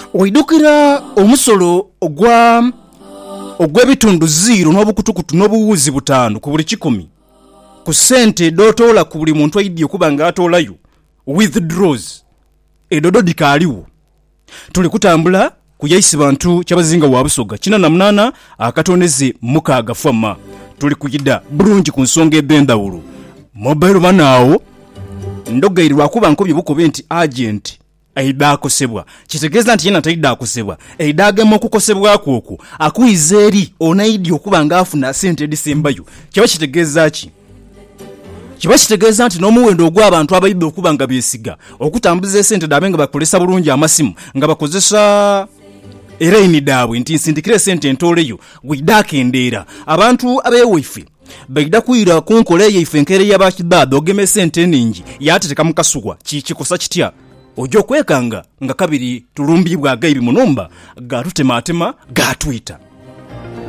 Oidukira omusolo ogw'ebitundu 0 n'obukutukutu n'obuwuzi 5 ku buli 100 ku sente dotoola ku buli muntu aidye kuba nga atoolayo withdraws edodo dikaaliwo. Tuli kutambula ku yaisi bantu kyabazinga wa Busoga 98 akatoneze mukaaga fama. Tuli kuyida bulungi ku nsonga ebendawulo mobile manaawo ndogairirwa kuba nkobye bukobe nti agent aida akosebwa kitegeeza nti yena taida akosebwa eidagemo okukosebwa kwoko akuizeri onaidi okuba nga afuna sente disembayo kiba kitegeeza ki? Kiba kitegeeza nti n'omuwendo ogw'abantu abayibbe okuba nga beesiga okutambuza sente dabe nga bakolesa bulungi amasimu nga bakozesa eraini daabwe nti nsindikire sente ntooleyo gwidakendeera abantu abeewife baida kuira kunkola yeife nkere y'abakidado ogeme sente ningi yateteka mukasuwa kikosa kitya ojo kwekanga nga kabiri tulumbibwa gaibi munumba gatutema ga Twitter.